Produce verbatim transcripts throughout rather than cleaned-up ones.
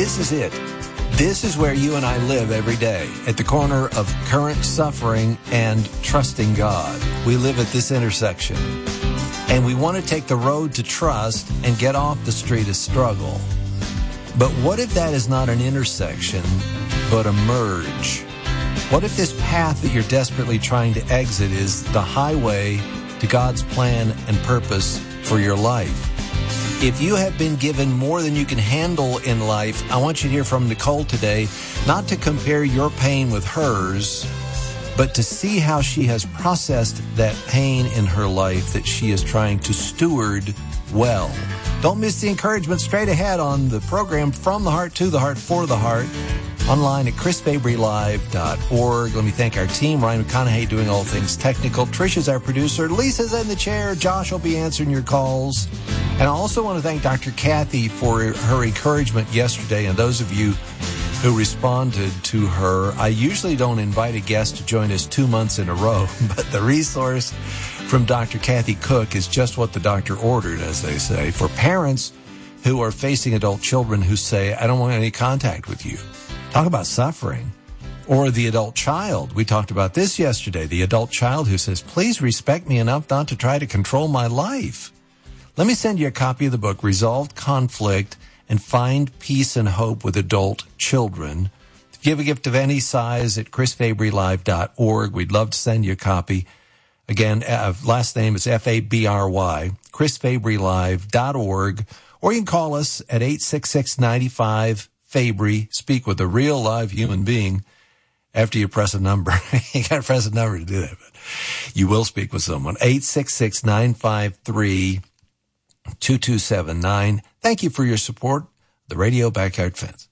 This is it. This is where you and I live every day, at the corner of current suffering and trusting God. We live at this intersection, and we want to take the road to trust and get off the street of struggle. But what if that is not an intersection, but a merge? What if this path that you're desperately trying to exit is the highway to God's plan and purpose for your life? If you have been given more than you can handle in life, I want you to hear from Nicole today, not to compare your pain with hers, but to see how she has processed that pain in her life that she is trying to steward well. Don't miss the encouragement straight ahead on the program From the Heart to the Heart for the Heart, online at chris fabry live dot org. Let me thank our team, Ryan McConaughey doing all things technical. Trisha's our producer. Lisa's in the chair. Josh will be answering your calls. And I also want to thank Doctor Kathy for her encouragement yesterday, and those of you who responded to her. I usually don't invite a guest to join us two months in a row, but the resource from Doctor Kathy Cook is just what the doctor ordered, as they say, for parents who are facing adult children who say, I don't want any contact with you. Talk about suffering. Or the adult child. We talked about this yesterday. The adult child who says, please respect me enough not to try to control my life. Let me send you a copy of the book, Resolved Conflict and Find Peace and Hope with Adult Children. Give a gift of any size at chris fabry live dot org. We'd love to send you a copy. Again, uh, last name is F A B R Y, chris fabry live dot org. Or you can call us at eight six six, nine five, Fabry. Speak with a real live human being after you press a number. You got to press a number to do that, but you will speak with someone. eight six six, nine five three, two two seven nine. Thank you for your support. The Radio Backyard Fence.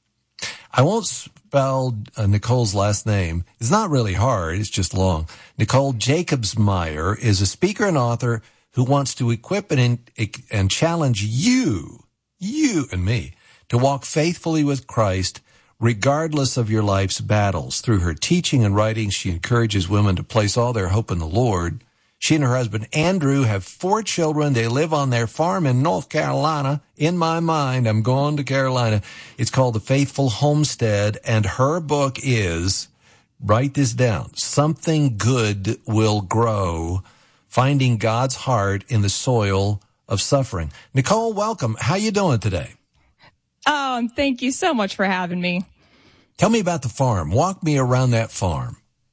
I won't spell uh, Nicole's last name. It's not really hard. It's just long. Nicole Jacobsmeyer is a speaker and author who wants to equip and, and challenge you, you and me, to walk faithfully with Christ regardless of your life's battles. Through her teaching and writing, she encourages women to place all their hope in the Lord. She and her husband, Andrew, have four children. They live on their farm in North Carolina. In my mind, I'm going to Carolina. It's called The Faithful Homestead, and her book is, write this down, Something Good Will Grow, Finding God's Heart in the Soil of Suffering. Nicole, welcome. How you doing today? Oh, thank you so much for having me. Tell me about the farm. Walk me around that farm.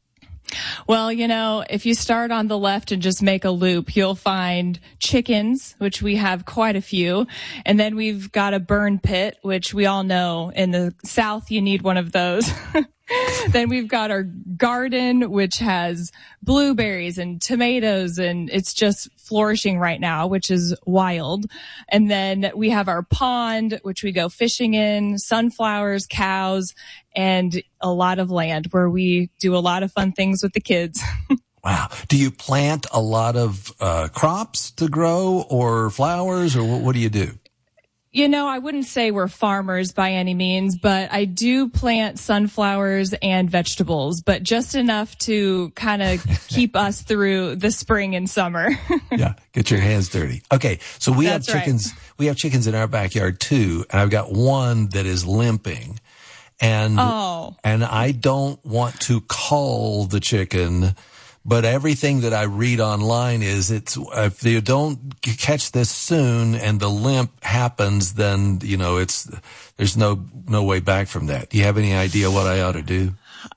Well, you know, if you start on the left and just make a loop, you'll find chickens, which we have quite a few. And then we've got a burn pit, which we all know in the South, you need one of those. Then we've got our garden, which has blueberries and tomatoes, and it's just flourishing right now, which is wild. And then we have our pond, which we go fishing in, sunflowers, cows, and a lot of land where we do a lot of fun things with the kids. Wow. Do you plant a lot of uh, crops to grow or flowers, or what, what do you do? You know, I wouldn't say we're farmers by any means, but I do plant sunflowers and vegetables, but just enough to kind of keep us through the spring and summer. Yeah, get your hands dirty. Okay, so we That's have chickens. Right. We have chickens in our backyard too, and I've got one that is limping, and oh. and I don't want to cull the chicken. But everything that I read online is it's if you don't catch this soon and the limp happens, then you know it's there's no no way back from that. Do you have any idea what I ought to do?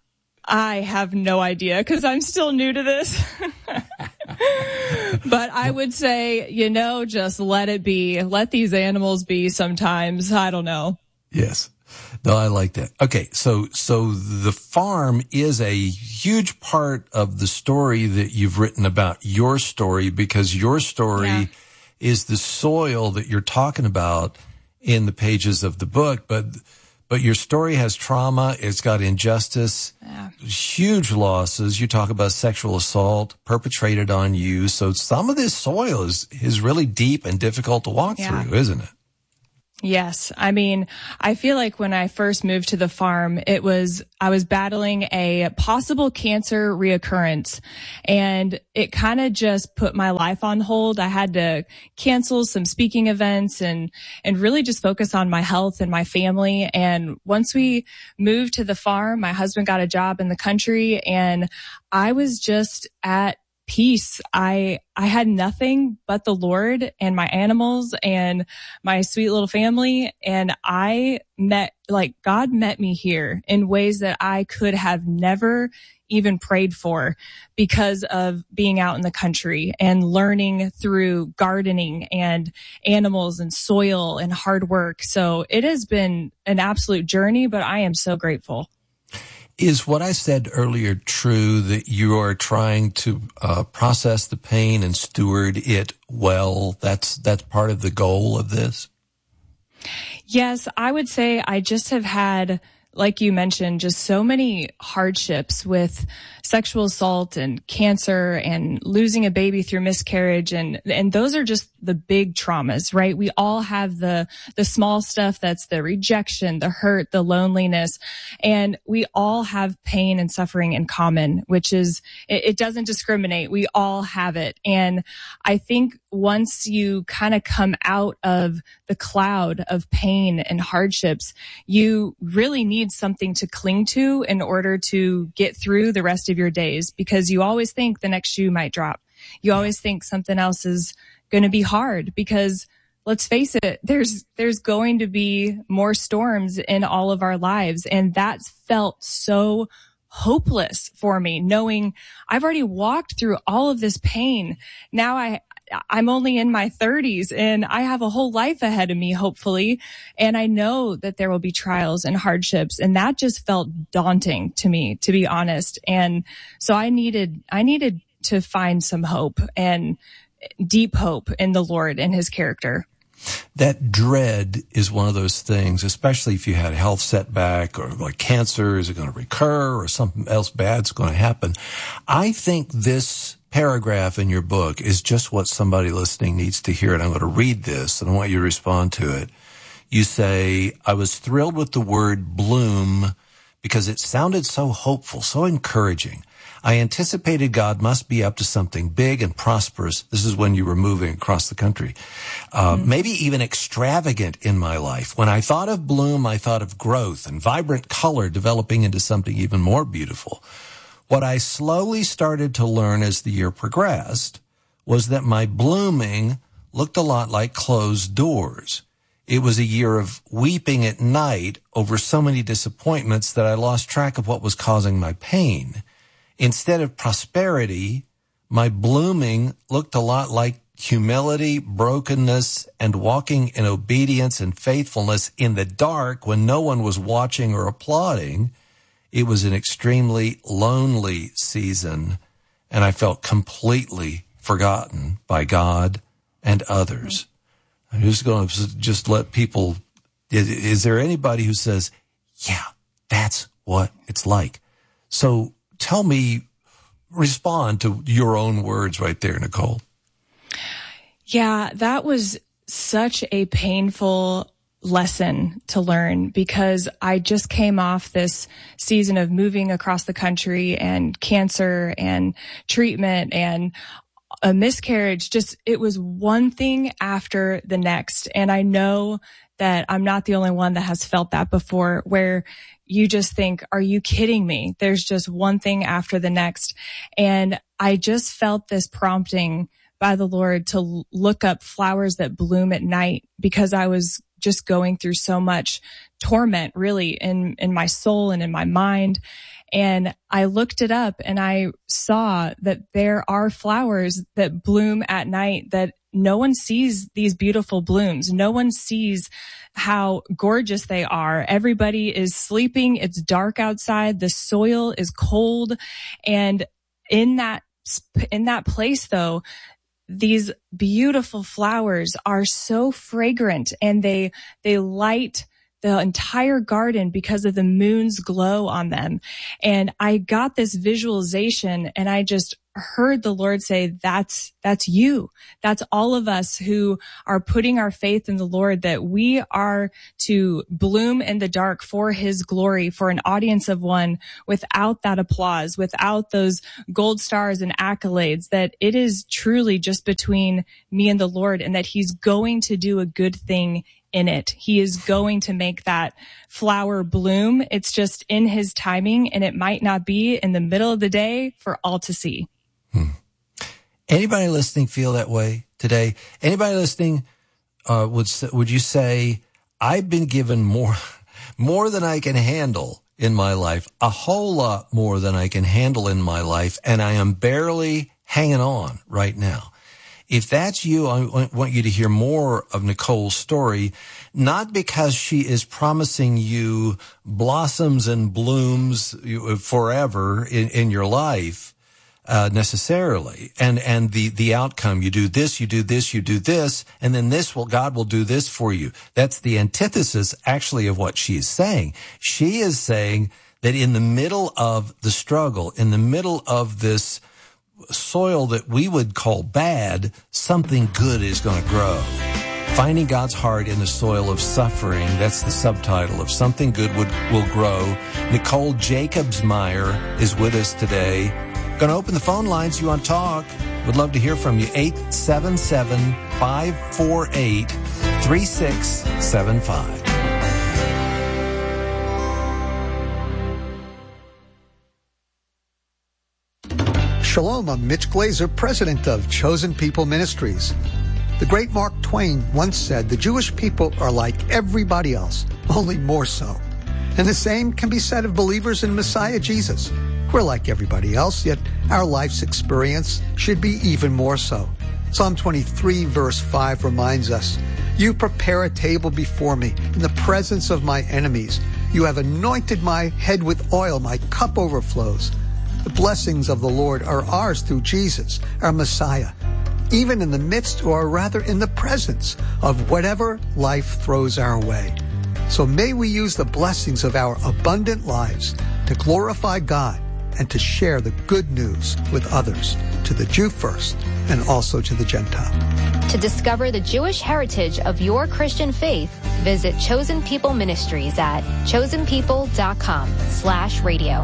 I have no idea because I'm still new to this. But I would say, you know, just let it be. Let these animals be sometimes. I don't know. Yes. No, I like that. Okay, so so the farm is a huge part of the story that you've written about your story, because your story yeah. is the soil that you're talking about in the pages of the book. But but your story has trauma. It's got injustice, yeah. huge losses. You talk about sexual assault perpetrated on you. So some of this soil is is really deep and difficult to walk yeah. through, isn't it? Yes. I mean, I feel like when I first moved to the farm, it was, I was battling a possible cancer reoccurrence, and it kind of just put my life on hold. I had to cancel some speaking events and, and really just focus on my health and my family. And once we moved to the farm, my husband got a job in the country, and I was just at peace. I, I had nothing but the Lord and my animals and my sweet little family. And I met, like, God met me here in ways that I could have never even prayed for because of being out in the country and learning through gardening and animals and soil and hard work. So it has been an absolute journey, but I am so grateful. Is what I said earlier true, that you are trying to uh, process the pain and steward it well? That's that's part of the goal of this? Yes, I would say I just have had, like you mentioned, just so many hardships with sexual assault and cancer and losing a baby through miscarriage. And, and those are just the big traumas, right? We all have the, the small stuff that's the rejection, the hurt, the loneliness, and we all have pain and suffering in common, which is, it, it doesn't discriminate. We all have it. And I think once you kind of come out of the cloud of pain and hardships, you really need something to cling to in order to get through the rest of your days, because you always think the next shoe might drop. You always think something else is going to be hard, because let's face it, there's, there's going to be more storms in all of our lives. And that felt so hopeless for me, knowing I've already walked through all of this pain. Now I, I'm only in my thirties and I have a whole life ahead of me, hopefully. And I know that there will be trials and hardships. And that just felt daunting to me, to be honest. And so I needed, I needed to find some hope, and deep hope in the Lord and his character. That dread is one of those things, especially if you had a health setback or like cancer, is it going to recur, or something else bad's going to happen. I think this paragraph in your book is just what somebody listening needs to hear. And I'm going to read this and I want you to respond to it. You say, I was thrilled with the word bloom because it sounded so hopeful, so encouraging. I anticipated God must be up to something big and prosperous. This is when you were moving across the country. Uh, mm-hmm. Maybe even extravagant in my life. When I thought of bloom, I thought of growth and vibrant color developing into something even more beautiful. What I slowly started to learn as the year progressed was that my blooming looked a lot like closed doors. It was a year of weeping at night over so many disappointments that I lost track of what was causing my pain. Instead of prosperity, my blooming looked a lot like humility, brokenness, and walking in obedience and faithfulness in the dark when no one was watching or applauding. It was an extremely lonely season, and I felt completely forgotten by God and others. I'm just going to just let people, is, is there anybody who says, yeah, that's what it's like? So tell me, respond to your own words right there, Nicole. Yeah, that was such a painful lesson to learn, because I just came off this season of moving across the country and cancer and treatment and a miscarriage. Just, it was one thing after the next. And I know that I'm not the only one that has felt that before, where you just think, are you kidding me? There's just one thing after the next. And I just felt this prompting by the Lord to look up flowers that bloom at night, because I was just going through so much torment, really, in, in my soul and in my mind. And I looked it up and I saw that there are flowers that bloom at night that no one sees these beautiful blooms. No one sees how gorgeous they are. Everybody is sleeping. It's dark outside. The soil is cold. And in that, in that place, though, these beautiful flowers are so fragrant, and they, they light the entire garden because of the moon's glow on them. And I got this visualization, and I just heard the Lord say, that's, that's you. That's all of us who are putting our faith in the Lord, that we are to bloom in the dark for his glory, for an audience of one, without that applause, without those gold stars and accolades, that it is truly just between me and the Lord, and that he's going to do a good thing in it. He is going to make that flower bloom. It's just in his timing, and it might not be in the middle of the day for all to see. Hmm. Anybody listening feel that way today? Anybody listening, uh, would, would you say, I've been given more, more than I can handle in my life, a whole lot more than I can handle in my life, and I am barely hanging on right now? If that's you, I want you to hear more of Nicole's story, not because she is promising you blossoms and blooms forever in, in your life, uh, necessarily. And, and the, the outcome, you do this, you do this, you do this, and then this will, God will do this for you. That's the antithesis actually of what she is saying. She is saying that in the middle of the struggle, in the middle of this soil that we would call bad, something good is going to grow. Finding God's heart in the soil of suffering, that's the subtitle of Something Good Would Will Grow. Nicole Jacobsmeyer is with us today. Going to open the phone lines. You want to talk? Would love to hear from you. eight seven seven, five four eight, three six seven five. Shalom, I'm Mitch Glazer, president of Chosen People Ministries. The great Mark Twain once said, the Jewish people are like everybody else, only more so. And the same can be said of believers in Messiah Jesus. We're like everybody else, yet our life's experience should be even more so. Psalm twenty-three, verse five reminds us, you prepare a table before me in the presence of my enemies. You have anointed my head with oil, my cup overflows. The blessings of the Lord are ours through Jesus, our Messiah, even in the midst, or rather in the presence, of whatever life throws our way. So may we use the blessings of our abundant lives to glorify God and to share the good news with others, to the Jew first and also to the Gentile. To discover the Jewish heritage of your Christian faith, visit Chosen People Ministries at chosenpeople.com slash radio.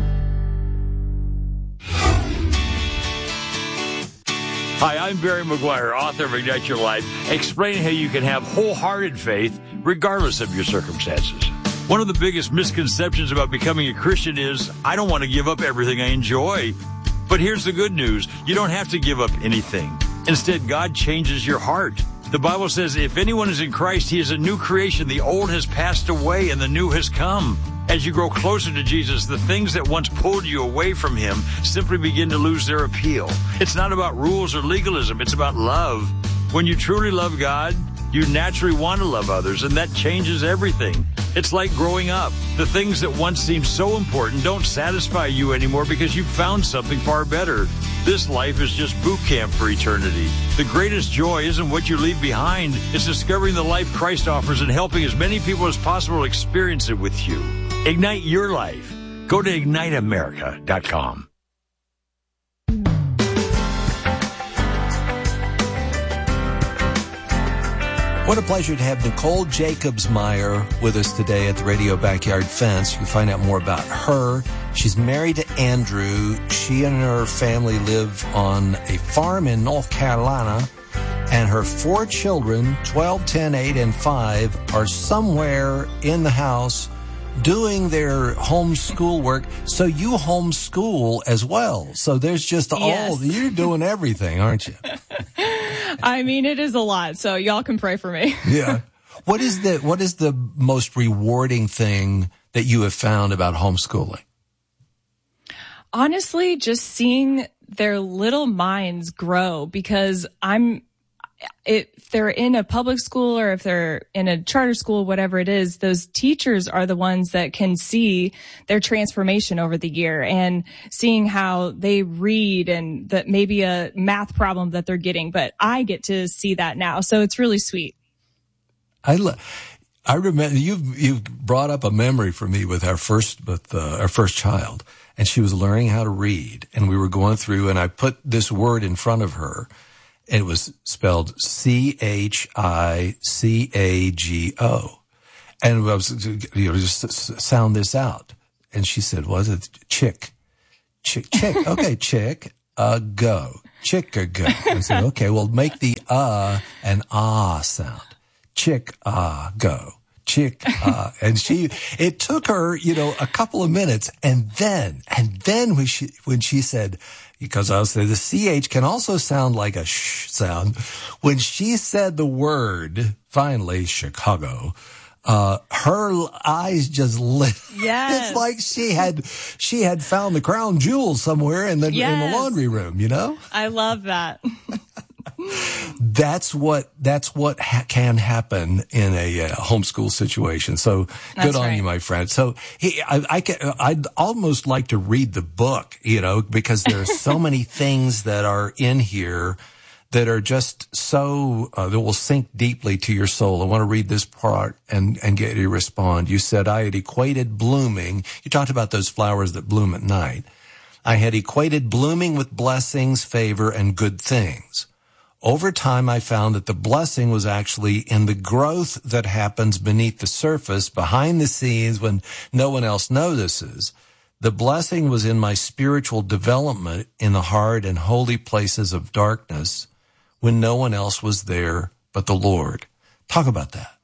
Hi, I'm Barry McGuire, author of Ignite Your Life, explaining how you can have wholehearted faith regardless of your circumstances. One of the biggest misconceptions about becoming a Christian is, I don't want to give up everything I enjoy. But here's the good news. You don't have to give up anything. Instead, God changes your heart. The Bible says, if anyone is in Christ, he is a new creation. The old has passed away and the new has come. As you grow closer to Jesus, the things that once pulled you away from him simply begin to lose their appeal. It's not about rules or legalism. It's about love. When you truly love God, you naturally want to love others, and that changes everything. It's like growing up. The things that once seemed so important don't satisfy you anymore because you've found something far better. This life is just boot camp for eternity. The greatest joy isn't what you leave behind. It's discovering the life Christ offers and helping as many people as possible experience it with you. Ignite your life. Go to ignite america dot com. What a pleasure to have Nicole Jacobsmeyer with us today at the Radio Backyard Fence. You can find out more about her. She's married to Andrew. She and her family live on a farm in North Carolina. And her four children, twelve, ten, eight, and five, are somewhere in the house doing their homeschool work. So you homeschool as well. So there's just all, yes. You're doing everything, aren't you? I mean, it is a lot. So y'all can pray for me. Yeah. What is the, what is the most rewarding thing that you have found about homeschooling? Honestly, just seeing their little minds grow, because I'm, if they're in a public school or if they're in a charter school, whatever it is, those teachers are the ones that can see their transformation over the year, and seeing how they read and that maybe a math problem that they're getting, but I get to see that now. So it's really sweet. I lo- I remember you've, you've brought up a memory for me with our first, with uh, our first child, and she was learning how to read, and we were going through, and I put this word in front of her, and it was spelled C H I C A G O. And I was, you know, just sound this out. And she said, what is it? Chick. Chick, chick. Okay, chick, uh, go. Chick, uh, go. I said, okay, well, make the uh and ah sound. Chick, ah, go. Chick, ah. And she, it took her, you know, a couple of minutes. And then, and then when she, when she said, because I was saying the C H can also sound like a sh sound. When she said the word, finally, Chicago, Uh, her eyes just lit. Yes. It's like she had, she had found the crown jewel somewhere in the, yes. in the laundry room, you know? I love that. That's what, that's what ha- can happen in a uh, homeschool situation. So That's good on right. you, my friend. So he, I, I can, I'd almost like to read the book, you know, because there are so many things that are in here that are just so, uh, that will sink deeply to your soul. I want to read this part and, and get you to respond. You said, I had equated blooming. You talked about those flowers that bloom at night. I had equated blooming with blessings, favor, and good things. Over time, I found that the blessing was actually in the growth that happens beneath the surface, behind the scenes when no one else notices. The blessing was in my spiritual development in the hard and holy places of darkness when no one else was there but the Lord. Talk about that.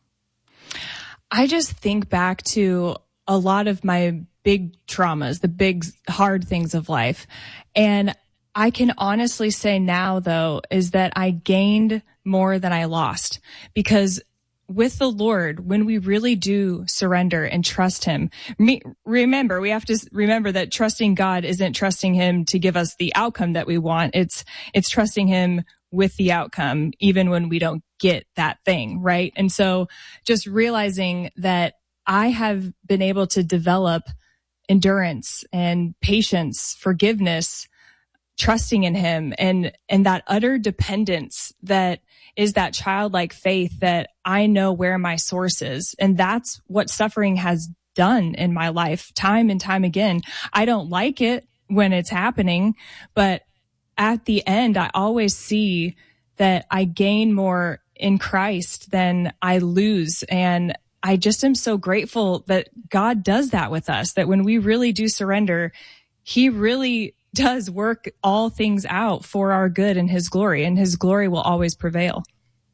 I just think back to a lot of my big traumas, the big hard things of life. And I can honestly say now, though, is that I gained more than I lost, because with the Lord, when we really do surrender and trust him, me, remember, we have to remember that trusting God isn't trusting him to give us the outcome that we want. It's, it's trusting him with the outcome, even when we don't get that thing, right? And so just realizing that I have been able to develop endurance and patience, forgiveness, trusting in him, and, and that utter dependence that is that childlike faith that I know where my source is. And that's what suffering has done in my life time and time again. I don't like it when it's happening, but at the end, I always see that I gain more in Christ than I lose. And I just am so grateful that God does that with us, that when we really do surrender, he really does work all things out for our good and his glory, and his glory will always prevail.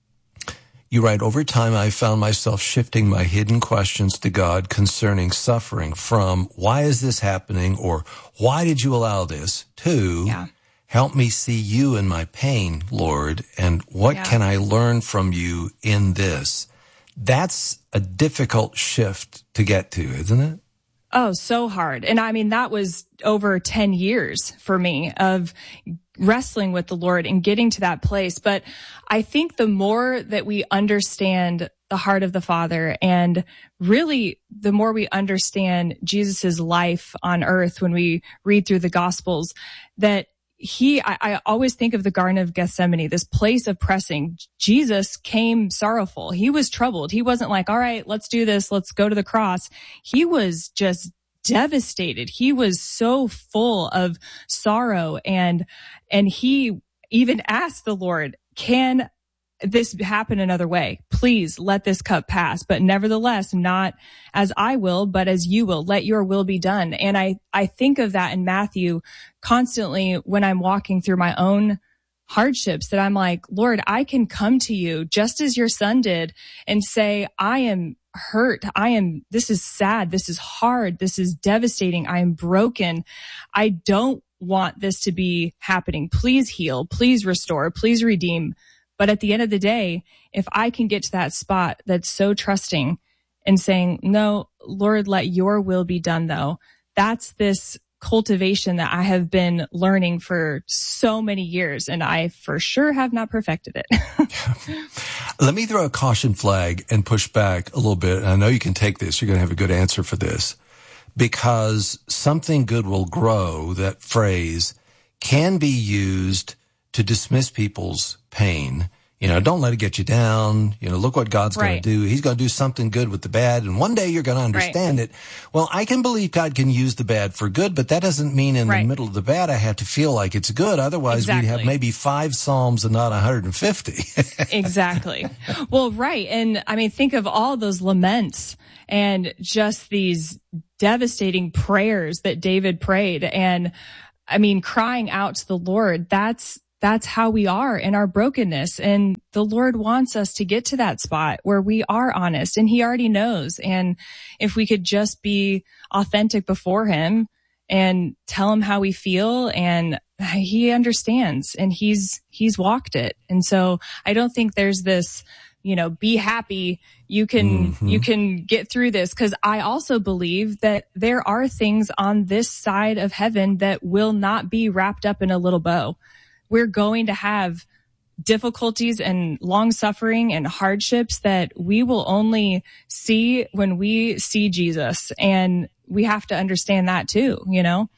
You write, over time, I found myself shifting my hidden questions to God concerning suffering from, why is this happening? Or why did you allow this? To, yeah. help me see you in my pain, Lord. And what yeah. can I learn from you in this? That's a difficult shift to get to, isn't it? Oh, so hard. And I mean, that was over ten years for me of wrestling with the Lord and getting to that place. But I think the more that we understand the heart of the Father, and really the more we understand Jesus's life on earth when we read through the Gospels, that he, I, I always think of the Garden of Gethsemane, this place of pressing. Jesus came sorrowful. He was troubled. He wasn't like, all right, let's do this. Let's go to the cross. He was just devastated. He was so full of sorrow, and, and he even asked the Lord, can this happen another way? Please let this cup pass, but nevertheless, not as I will, but as you will. Let your will be done. And I, I think of that in Matthew constantly when I'm walking through my own hardships, that I'm like, Lord, I can come to you just as your son did and say, I am hurt. I am, this is sad. This is hard. This is devastating. I am broken. I don't want this to be happening. Please heal. Please restore. Please redeem. But at the end of the day, if I can get to that spot that's so trusting and saying, no, Lord, let your will be done, though, that's this cultivation that I have been learning for so many years, and I for sure have not perfected it. Let me throw a caution flag and push back a little bit. And I know you can take this. You're going to have a good answer for this, because something good will grow, that phrase, can be used to dismiss people's pain You know, don't let it get you down. You know, look what God's Right. going to do. He's going to do something good with the bad. And one day you're going to understand it. Well, I can believe God can use the bad for good, but that doesn't mean in Right. the middle of the bad I have to feel like it's good. Otherwise, we'd have Exactly. maybe five Psalms and not one hundred fifty. Exactly. Well, right. And I mean, think of all those laments and just these devastating prayers that David prayed. And I mean, crying out to the Lord, that's, that's how we are in our brokenness. And the Lord wants us to get to that spot where we are honest, and he already knows. And if we could just be authentic before him and tell him how we feel, and he understands, and he's, he's walked it. And so I don't think there's this, you know, be happy. You can, Mm-hmm. you can get through this. Cause I also believe that there are things on this side of heaven that will not be wrapped up in a little bow. We're going to have difficulties and long suffering and hardships that we will only see when we see Jesus. And we have to understand that too, you know?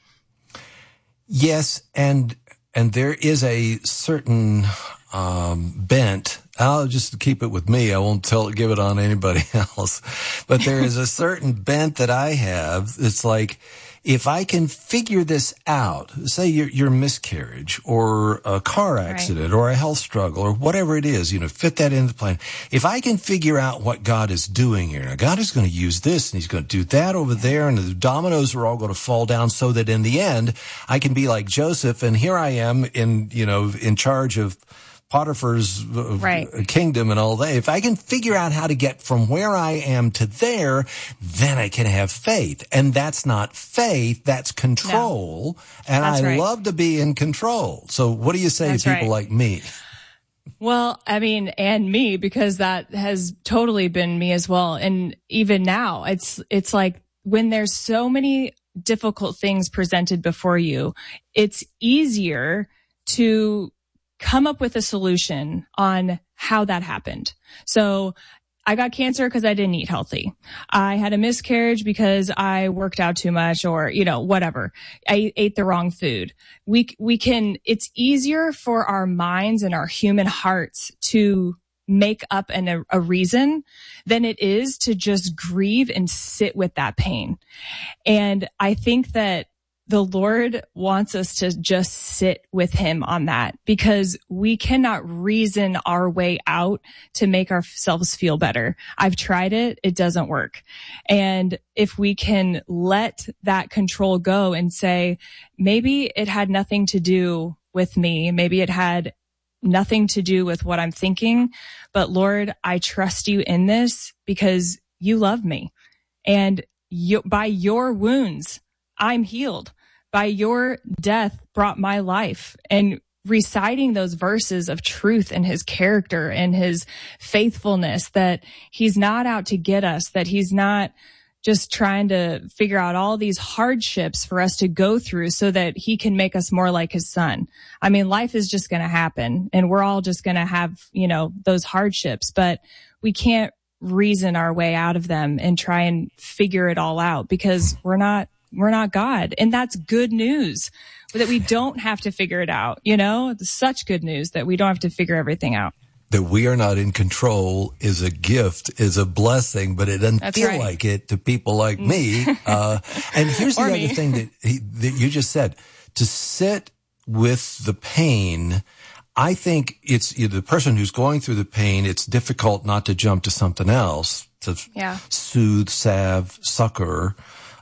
Yes, and and there is a certain um, bent. I'll just keep it with me. I won't tell give it on anybody else. But there is a certain bent that I have. It's like, if I can figure this out, say your, your miscarriage or a car accident or a health struggle or whatever it is, you know, fit that into the plan. If I can figure out what God is doing here, now God is going to use this and he's going to do that over there, and the dominoes are all going to fall down so that in the end I can be like Joseph, and here I am in, you know, in charge of Potiphar's uh, Right. kingdom and all that. If I can figure out how to get from where I am to there, then I can have faith. And that's not faith, that's control. And That's I right. love to be in control. So what do you say That's to people right. like me? Well, I mean, and me, because that has totally been me as well. And even now, it's, it's like when there's so many difficult things presented before you, it's easier to come up with a solution on how that happened. So I got cancer because I didn't eat healthy. I had a miscarriage because I worked out too much, or, you know, whatever. I ate the wrong food. We, we can, it's easier for our minds and our human hearts to make up an, a, a reason than it is to just grieve and sit with that pain. And I think that the Lord wants us to just sit with him on that, because we cannot reason our way out to make ourselves feel better. I've tried it. It doesn't work. And if we can let that control go and say, maybe it had nothing to do with me. Maybe it had nothing to do with what I'm thinking, but Lord, I trust you in this because you love me, and you, by your wounds, I'm healed. By your death brought my life. And reciting those verses of truth and his character and his faithfulness, that he's not out to get us, that he's not just trying to figure out all these hardships for us to go through so that he can make us more like his son. I mean, life is just going to happen, and we're all just going to have, you know, those hardships, but we can't reason our way out of them and try and figure it all out, because we're not We're not God. And that's good news, that we don't have to figure it out. You know, it's such good news that we don't have to figure everything out. That we are not in control is a gift, is a blessing, but it doesn't That's feel right. like it to people like me. Uh, and here's the Or other me. thing that, he, that you just said, to sit with the pain. I think it's you know, the person who's going through the pain, it's difficult not to jump to something else, to Yeah. soothe, salve, succor.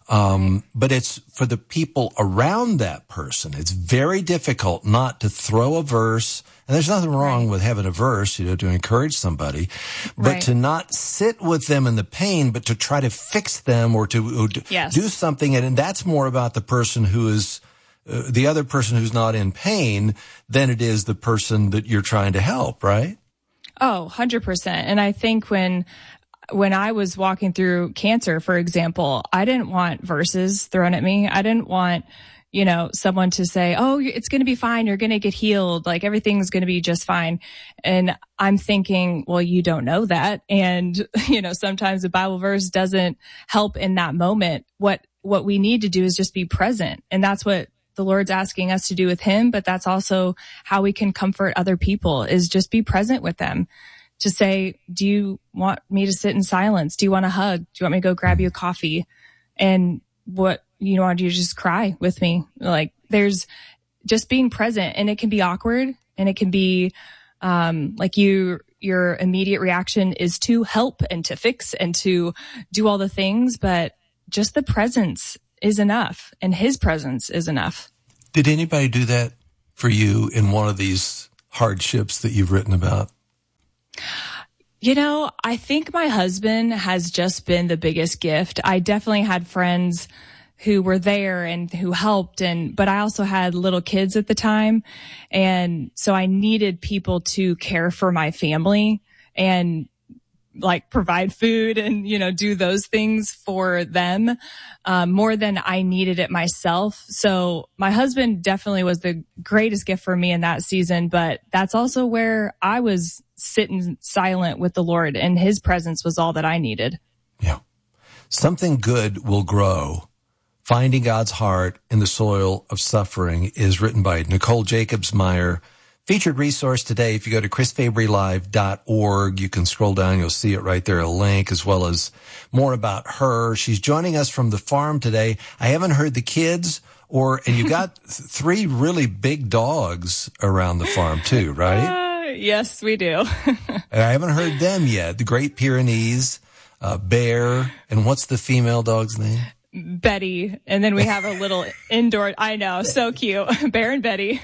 Um, but it's for the people around that person. It's very difficult not to throw a verse, and there's nothing wrong Right. with having a verse, you know, to encourage somebody, but Right. to not sit with them in the pain, but to try to fix them or to, or to Yes. do something. And, and that's more about the person who is, uh, the other person who's not in pain than it is the person that you're trying to help, right? Oh, one hundred percent. And I think when when I was walking through cancer, for example, I didn't want verses thrown at me. I didn't want, you know, someone to say, oh, it's going to be fine. You're going to get healed. Like everything's going to be just fine. And I'm thinking, well, you don't know that. And, you know, sometimes the Bible verse doesn't help in that moment. What, what we need to do is just be present. And that's what the Lord's asking us to do with him, but that's also how we can comfort other people, is just be present with them. To say, do you want me to sit in silence? Do you want a hug? Do you want me to go grab you a coffee? And what, you know, want you to just cry with me? Like, there's just being present, and it can be awkward, and it can be, um, like you, your immediate reaction is to help and to fix and to do all the things, but just the presence is enough, and his presence is enough. Did anybody do that for you in one of these hardships that you've written about? You know, I think my husband has just been the biggest gift. I definitely had friends who were there and who helped, and but I also had little kids at the time, and so I needed people to care for my family and like provide food and, you know, do those things for them, um, more than I needed it myself. So my husband definitely was the greatest gift for me in that season, but that's also where I was sitting silent with the Lord, and his presence was all that I needed. Yeah. Something good will grow. Finding God's Heart in the Soil of Suffering is written by Nicole Jacobs-Meyer. Featured resource today, if you go to chris fabry live dot org, you can scroll down, you'll see it right there, a link, as well as more about her. She's joining us from the farm today. I haven't heard the kids, or, and you got three really big dogs around the farm too, right? Uh, yes, we do. And I haven't heard them yet. The Great Pyrenees, uh, Bear, and what's the female dog's name? Betty. And then we have a little indoor, I know, so cute, Bear and Betty.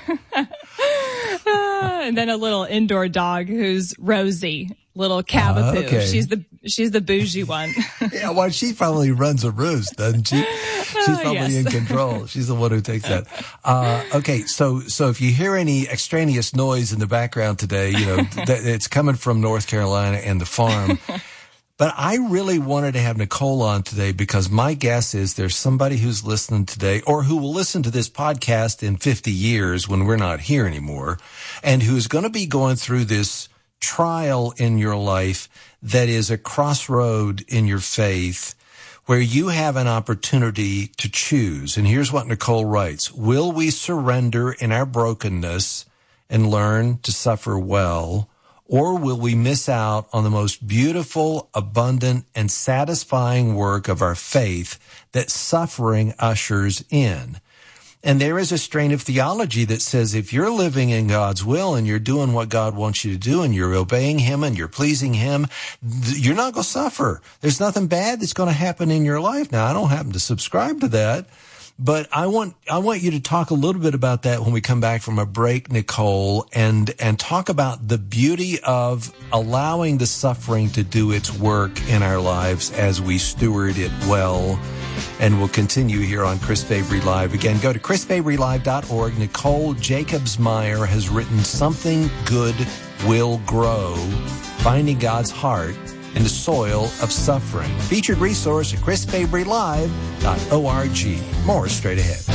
And then a little indoor dog who's Rosie, little Cavapoo. Uh, okay. She's the she's the bougie one. Yeah, well, she probably runs a roost, doesn't she? She's probably uh, yes. in control. She's the one who takes that. Uh, okay, so so if you hear any extraneous noise in the background today, you know, th- it's coming from North Carolina and the farm. But I really wanted to have Nicole on today because my guess is there's somebody who's listening today, or who will listen to this podcast in fifty years when we're not here anymore, and who's going to be going through this trial in your life that is a crossroad in your faith where you have an opportunity to choose. And here's what Nicole writes. Will we surrender in our brokenness and learn to suffer well? Or will we miss out on the most beautiful, abundant, and satisfying work of our faith that suffering ushers in? And there is a strain of theology that says if you're living in God's will and you're doing what God wants you to do and you're obeying him and you're pleasing him, you're not going to suffer. There's nothing bad that's going to happen in your life. Now, I don't happen to subscribe to that. But I want, I want you to talk a little bit about that when we come back from a break, Nicole, and, and talk about the beauty of allowing the suffering to do its work in our lives as we steward it well. And we'll continue here on Chris Fabry Live. Again, go to chris fabry live dot org. Nicole Jacobs-Meyer has written Something Good Will Grow, Finding God's Heart in the Soil of Suffering. Featured resource at chris fabry live dot org. More straight ahead.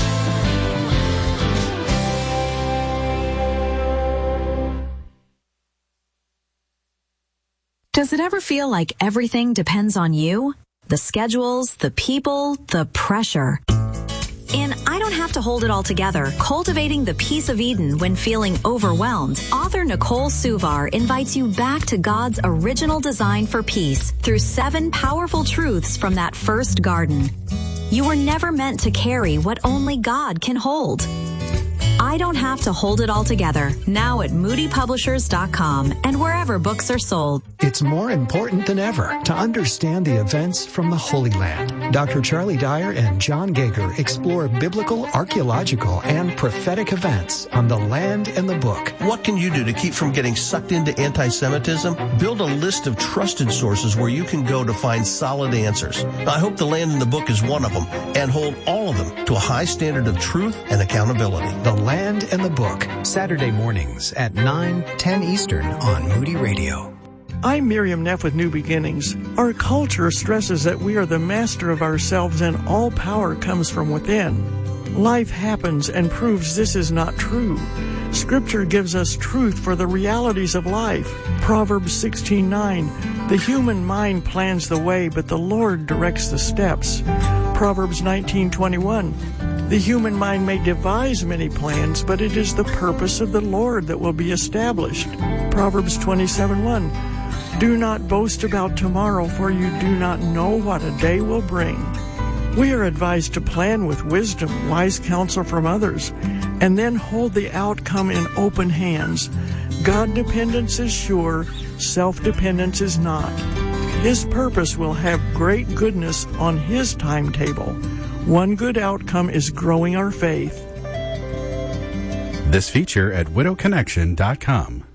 Does it ever feel like everything depends on you? The schedules, the people, the pressure. In I Don't Have to Hold It All Together, Cultivating the Peace of Eden When Feeling Overwhelmed, author Nicole Suvar invites you back to God's original design for peace through seven powerful truths from that first garden. You were never meant to carry what only God can hold. I Don't Have to Hold It All Together, now at moody publishers dot com and wherever books are sold. It's more important than ever to understand the events from the Holy Land. Doctor Charlie Dyer and John Gager explore biblical, archaeological, and prophetic events on the land and the book. What can you do to keep from getting sucked into anti-Semitism? Build a list of trusted sources where you can go to find solid answers. I hope the land and the book is one of them, and hold all of them to a high standard of truth and accountability. The Land and the Book, Saturday mornings at nine, ten Eastern on Moody Radio. I'm Miriam Neff with New Beginnings. Our culture stresses that we are the master of ourselves and all power comes from within. Life happens and proves this is not true. Scripture gives us truth for the realities of life. Proverbs sixteen nine, the human mind plans the way, but the Lord directs the steps. Proverbs nineteen twenty-one, The human mind may devise many plans, but it is the purpose of the Lord that will be established. Proverbs twenty-seven one. Do not boast about tomorrow, for you do not know what a day will bring. We are advised to plan with wisdom, wise counsel from others, and then hold the outcome in open hands. God dependence is sure, self-dependence is not. His purpose will have great goodness on His timetable. One good outcome is growing our faith. This feature at widow connection dot com.